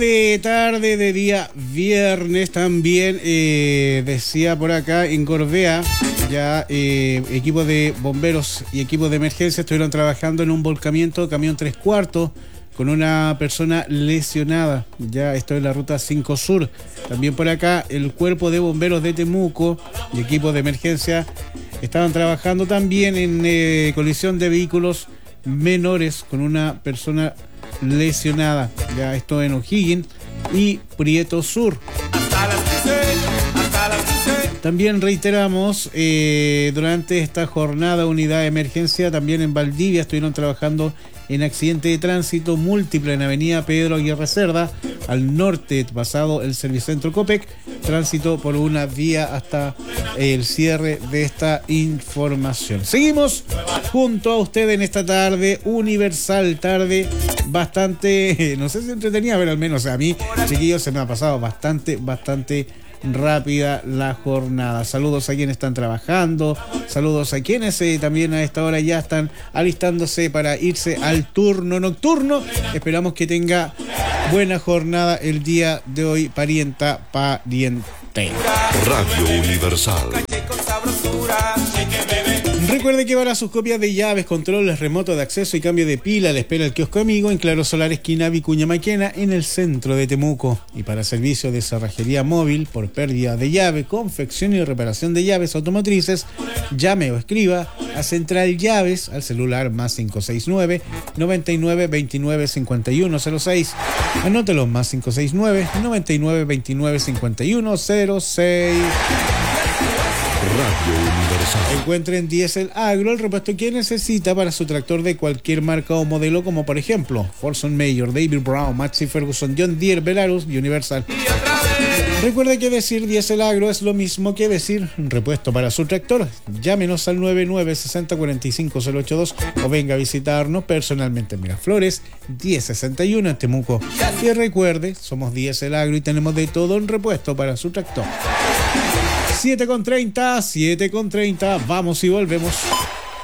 Tarde de día viernes también, decía por acá en Gorbea, ya equipos de bomberos y equipos de emergencia estuvieron trabajando en un volcamiento camión 3/4 con una persona lesionada. Ya esto es la ruta 5 Sur. También por acá el cuerpo de bomberos de Temuco y equipos de emergencia estaban trabajando también en colisión de vehículos menores con una persona lesionada. Ya esto en O'Higgins y Prieto Sur. También reiteramos, durante esta jornada unidad de emergencia también en Valdivia estuvieron trabajando en accidente de tránsito múltiple en avenida Pedro Aguirre Cerda, al norte, pasado el Servicentro Copec, tránsito por una vía hasta el cierre de esta información. Seguimos junto a usted en esta tarde universal, tarde bastante, no sé si entretenida, pero al menos a mí, chiquillos, se me ha pasado bastante rápida la jornada. Saludos a quienes están trabajando, saludos a quienes también a esta hora ya están alistándose para irse al turno nocturno. Esperamos que tenga buena jornada el día de hoy, pariente. Radio Universal. Recuerde que para sus copias de llaves, controles remotos de acceso y cambio de pila, le espera el kiosco amigo en Claro Solar, esquina Vicuña Maquena, en el centro de Temuco. Y para servicio de cerrajería móvil por pérdida de llave, confección y reparación de llaves automotrices, llame o escriba a Central Llaves al celular más 569 99 29 51 06. Anótelo, más 569 99 29 51 06. Radio Universal. Encuentren Diesel Agro, el repuesto que necesita para su tractor de cualquier marca o modelo, como por ejemplo Forson Mayor, David Brown, Massey Ferguson, John Deere, Belarus y Universal. Recuerde que decir Diesel Agro es lo mismo que decir repuesto para su tractor. Llámenos al 99 60 45 082 o venga a visitarnos personalmente en Miraflores 1061 en Temuco. Y recuerde, somos Diesel Agro y tenemos de todo en repuesto para su tractor. 7:30, vamos y volvemos.